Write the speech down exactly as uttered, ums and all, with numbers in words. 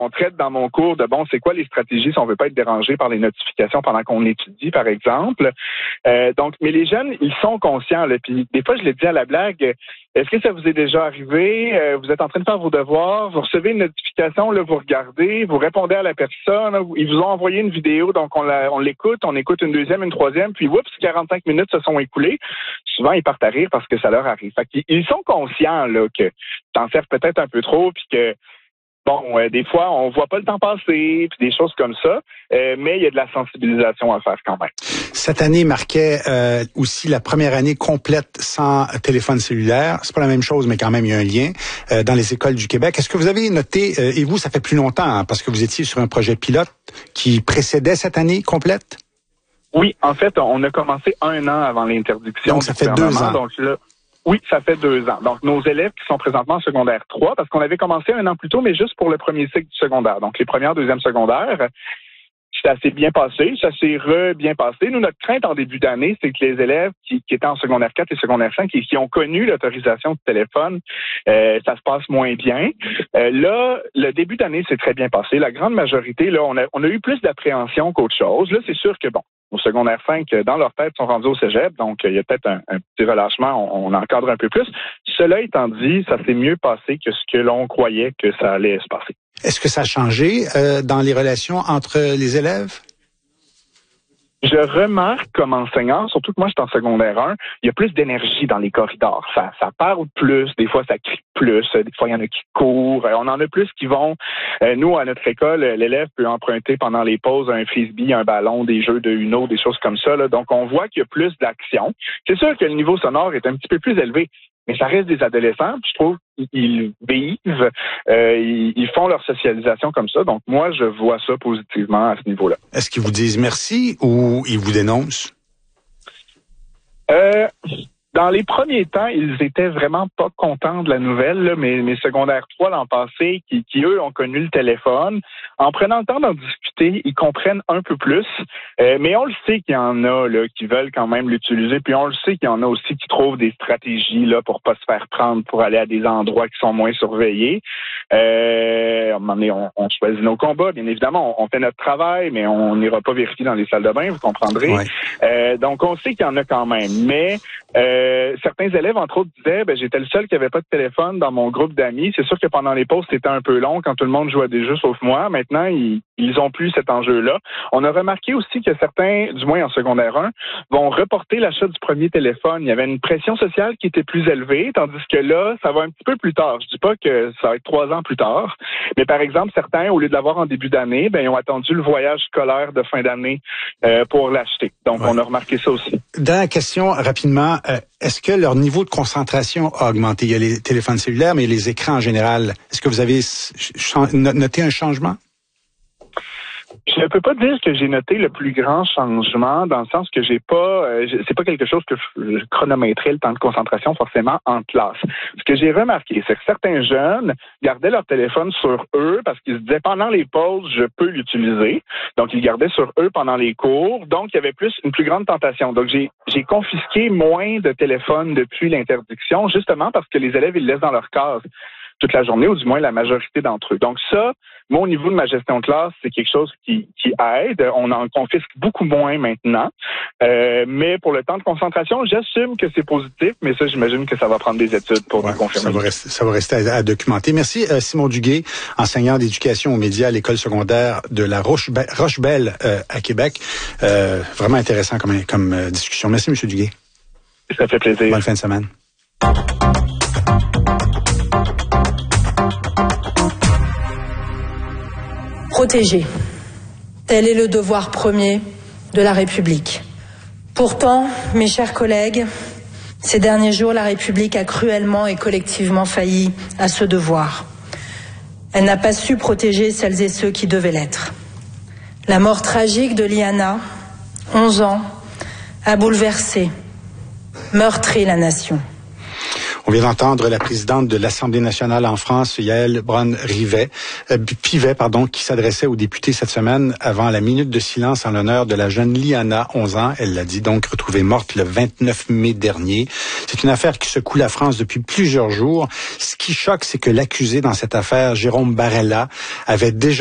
on traite dans mon cours de, bon, c'est quoi les stratégies si on veut pas être dérangé par les notifications pendant qu'on étudie, par exemple. Euh, donc, mais les jeunes, ils sont conscients. Là, puis des fois, je les dis à la blague, est-ce que ça vous est déjà arrivé? Euh, vous êtes en train de faire vos devoirs, vous recevez une notification, là, vous regardez, vous répondez à la personne, là, ils vous ont envoyé une vidéo, donc on, la, on l'écoute, on écoute une deuxième, une troisième, puis oups, quarante-cinq minutes se sont écoulées. Souvent, ils partent à rire parce que ça leur arrive. Fait qu'ils, ils sont conscients là, que t'en sers peut-être un peu trop, puis que bon, euh, des fois, on voit pas le temps passer, puis des choses comme ça, euh, mais il y a de la sensibilisation à faire quand même. Cette année marquait euh, aussi la première année complète sans téléphone cellulaire. C'est pas la même chose, mais quand même, il y a un lien euh, dans les écoles du Québec. Est-ce que vous avez noté, euh, et vous, ça fait plus longtemps, hein, parce que vous étiez sur un projet pilote qui précédait cette année complète? Oui, en fait, on a commencé un an avant l'interdiction. Donc, ça fait deux ans. Donc là, oui, ça fait deux ans. Donc, nos élèves qui sont présentement en secondaire trois, parce qu'on avait commencé un an plus tôt, mais juste pour le premier cycle du secondaire. Donc, les premières, deuxième secondaire, c'est assez bien passé, ça s'est re-bien passé. Nous, notre crainte en début d'année, c'est que les élèves qui, qui étaient en secondaire quatre et secondaire cinq et qui ont connu l'autorisation du téléphone, euh, ça se passe moins bien. Euh, là, le début d'année s'est très bien passé. La grande majorité, là, on a, on a eu plus d'appréhension qu'autre chose. Là, c'est sûr que, bon, au secondaire cinq, dans leur tête, sont rendus au cégep, donc il y a peut-être un, un petit relâchement, on, on encadre un peu plus. Cela étant dit, ça s'est mieux passé que ce que l'on croyait que ça allait se passer. Est-ce que ça a changé euh, dans les relations entre les élèves? Je remarque comme enseignant, surtout que moi je suis en secondaire un, il y a plus d'énergie dans les corridors. Ça, ça parle plus, des fois ça crie plus, des fois il y en a qui courent, on en a plus qui vont. Euh, nous, à notre école, l'élève peut emprunter pendant les pauses un frisbee, un ballon, des jeux de Uno, des choses comme ça. Là. Donc on voit qu'il y a plus d'action. C'est sûr que le niveau sonore est un petit peu plus élevé, mais ça reste des adolescents, puis je trouve qu'ils vivent, euh, ils, ils font leur socialisation comme ça. Donc, moi, je vois ça positivement à ce niveau-là. Est-ce qu'ils vous disent merci ou ils vous dénoncent? Euh, dans les premiers temps, ils étaient vraiment pas contents de la nouvelle, là, mais mes secondaires trois l'an passé, qui, qui, eux, ont connu le téléphone, en prenant le temps d'en discuter, ils comprennent un peu plus. Euh, mais on le sait qu'il y en a là, qui veulent quand même l'utiliser, puis on le sait qu'il y en a aussi qui trouvent des stratégies là pour pas se faire prendre, pour aller à des endroits qui sont moins surveillés. Euh, à un moment donné, on, on choisit nos combats, bien évidemment, on, on fait notre travail, mais on n'ira pas vérifier dans les salles de bain, vous comprendrez. Ouais. Euh, donc, on sait qu'il y en a quand même, mais euh, certains élèves, entre autres, disaient, ben, j'étais le seul qui avait pas de téléphone dans mon groupe d'amis. C'est sûr que pendant les pauses, c'était un peu long quand tout le monde jouait à des jeux, sauf moi. Maintenant, ils, ils ont plus cet enjeu-là. On a remarqué aussi que certains, du moins en secondaire un, vont reporter l'achat du premier téléphone. Il y avait une pression sociale qui était plus élevée, tandis que là, ça va un petit peu plus tard. Je dis pas que ça va être trois ans plus tard, mais par exemple, certains, au lieu de l'avoir en début d'année, ben, ils ont attendu le voyage scolaire de fin d'année euh, pour l'acheter. Donc, ouais. On a remarqué ça aussi. Dernière question, rapidement. Euh, est-ce que leur niveau de concentration a augmenté? Il y a les téléphones cellulaires, mais les écrans en général. Est-ce que vous avez ch- noté un changement? Je ne peux pas dire que j'ai noté le plus grand changement, dans le sens que j'ai pas, euh, c'est pas quelque chose que je, je chronométrais le temps de concentration forcément en classe. Ce que j'ai remarqué, c'est que certains jeunes gardaient leur téléphone sur eux parce qu'ils se disaient pendant les pauses, je peux l'utiliser. Donc, ils gardaient sur eux pendant les cours. Donc, il y avait plus une plus grande tentation. Donc, j'ai, j'ai confisqué moins de téléphones depuis l'interdiction, justement parce que les élèves, ils le laissent dans leur case toute la journée, ou du moins la majorité d'entre eux. Donc ça, moi, au niveau de ma gestion de classe, c'est quelque chose qui, qui aide. On en confisque beaucoup moins maintenant. Euh, mais pour le temps de concentration, j'assume que c'est positif, mais ça, j'imagine que ça va prendre des études pour ouais, confirmer. Ça va rester, ça va rester à, à documenter. Merci, euh, Simon Duguay, enseignant d'éducation aux médias à l'école secondaire de la Roche-Belle, Roche-Belle euh, à Québec. Euh, vraiment intéressant comme, comme euh, discussion. Merci, M. Duguay. Ça fait plaisir. Bonne fin de semaine. Protéger. Tel est le devoir premier de la République. Pourtant, mes chers collègues, ces derniers jours, la République a cruellement et collectivement failli à ce devoir. Elle n'a pas su protéger celles et ceux qui devaient l'être. La mort tragique de Liana, onze ans, a bouleversé, meurtri la nation. On vient d'entendre la présidente de l'Assemblée nationale en France, Yaël Braun-Pivet, euh, Pivet, pardon, qui s'adressait aux députés cette semaine avant la minute de silence en l'honneur de la jeune Liana, onze ans. Elle l'a dit, donc retrouvée morte le vingt-neuf mai dernier. C'est une affaire qui secoue la France depuis plusieurs jours. Ce qui choque, c'est que l'accusé dans cette affaire, Jérôme Barella, avait déjà